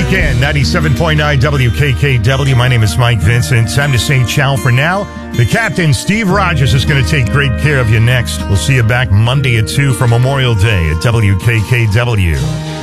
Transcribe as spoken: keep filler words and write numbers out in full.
weekend, ninety-seven point nine W K K W. My name is Mike Vincent. Time to say ciao for now. The captain, Steve Rogers, is going to take great care of you next. We'll see you back Monday at two for Memorial Day at W K K W.